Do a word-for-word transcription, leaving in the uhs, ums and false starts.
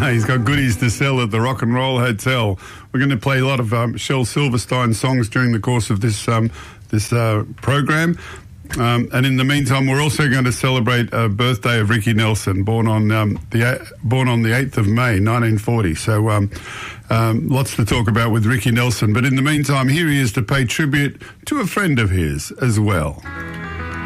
He's got goodies to sell at the Rock and Roll Hotel. We're going to play a lot of um, Shel Silverstein songs during the course of this um, this uh, program. Um, and in the meantime, we're also going to celebrate a birthday of Ricky Nelson, born on um, the born on the eighth of May, nineteen forty. So um, um, lots to talk about with Ricky Nelson. But in the meantime, here he is to pay tribute to a friend of his as well.